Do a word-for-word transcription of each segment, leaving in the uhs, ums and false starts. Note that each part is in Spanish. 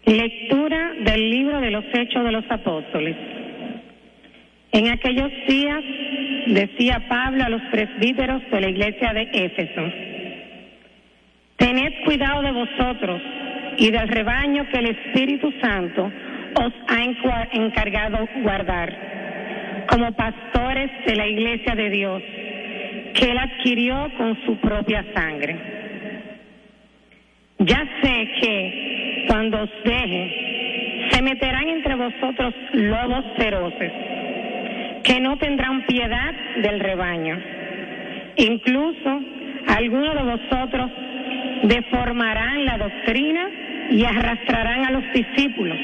Lectura del libro de los Hechos de los Apóstoles. En aquellos días decía Pablo a los presbíteros de la iglesia de Éfeso: tened cuidado de vosotros y del rebaño que el Espíritu Santo os ha encargado guardar, como pastores de la iglesia de Dios, que él adquirió con su propia sangre. Ya sé que cuando os deje, se meterán entre vosotros lobos feroces, que no tendrán piedad del rebaño. Incluso algunos de vosotros deformarán la doctrina y arrastrarán a los discípulos.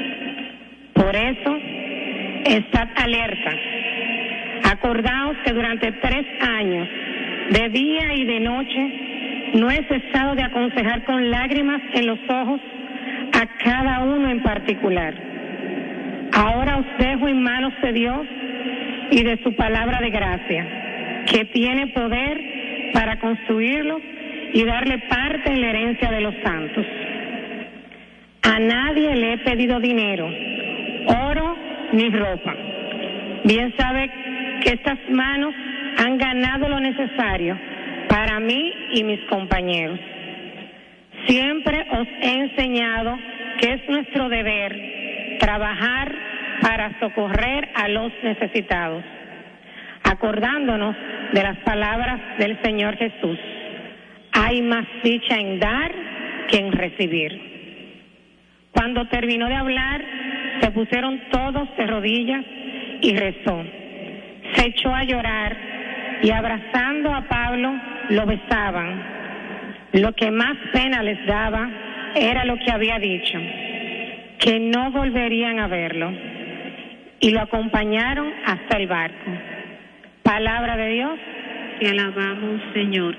Por eso, estad alerta. Acordaos que durante tres años, de día y de noche, no he cesado de aconsejar con lágrimas en los ojos a cada uno en particular. Ahora os dejo en manos de Dios y de su palabra de gracia, que tiene poder para construirlos y darle parte en la herencia de los santos. A nadie le he pedido dinero, oro ni ropa. Bien sabe que estas manos han ganado lo necesario para mí y mis compañeros. Siempre os he enseñado que es nuestro deber trabajar para socorrer a los necesitados, acordándonos de las palabras del Señor Jesús: hay más dicha en dar que en recibir. Cuando terminó de hablar, se pusieron todos de rodillas y rezó. Se echó a llorar y, abrazando a Pablo, lo besaban. Lo que más pena les daba era lo que había dicho, que no volverían a verlo, y lo acompañaron hasta el barco. Palabra de Dios. Te alabamos, Señor.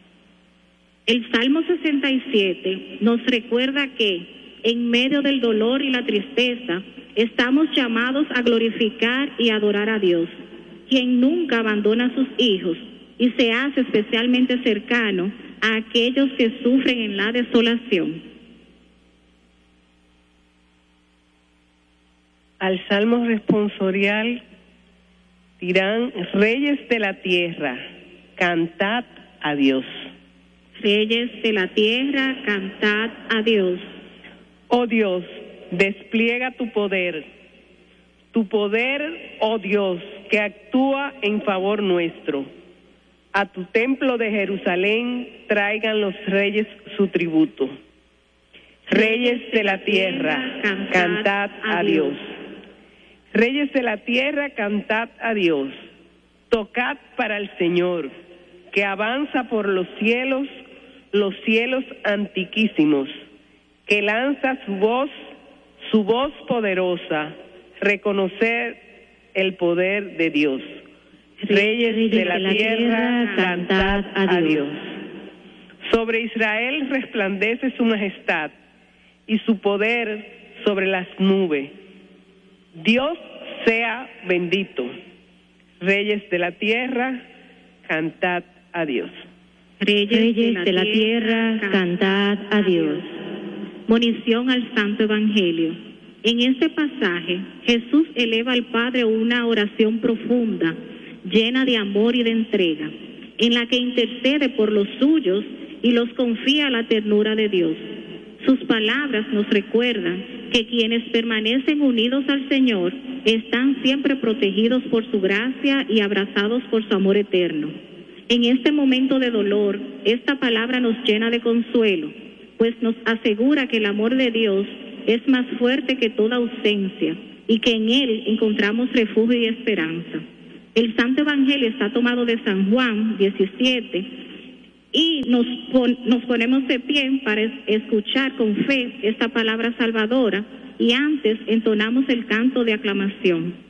El Salmo sesenta y siete nos recuerda que, en medio del dolor y la tristeza, estamos llamados a glorificar y adorar a Dios, quien nunca abandona a sus hijos y se hace especialmente cercano a aquellos que sufren en la desolación. Al Salmo responsorial dirán: reyes de la tierra, cantad a Dios. Reyes de la tierra, cantad a Dios. Oh Dios, despliega tu poder, tu poder, oh Dios, que actúa en favor nuestro. A tu templo de Jerusalén traigan los reyes su tributo. Reyes de la tierra, cantad a Dios. Reyes de la tierra, cantad a Dios. Tocad para el Señor, que avanza por los cielos, los cielos antiquísimos, que lanza su voz, su voz poderosa. Reconocer el poder de Dios. Reyes, Reyes de, la de la tierra, tierra cantad a Dios. Dios. Sobre Israel resplandece su majestad y su poder sobre las nubes. Dios sea bendito. Reyes de la tierra, cantad a Dios. Reyes, Reyes de la tierra, cantad a Dios. Monición al Santo Evangelio. En este pasaje, Jesús eleva al Padre una oración profunda, llena de amor y de entrega, en la que intercede por los suyos y los confía a la ternura de Dios. Sus palabras nos recuerdan que quienes permanecen unidos al Señor están siempre protegidos por su gracia y abrazados por su amor eterno. En este momento de dolor, esta palabra nos llena de consuelo, pues nos asegura que el amor de Dios es más fuerte que toda ausencia y que en Él encontramos refugio y esperanza. El Santo Evangelio está tomado de San Juan diecisiete y nos, pon, nos ponemos de pie para escuchar con fe esta palabra salvadora, y antes entonamos el canto de aclamación.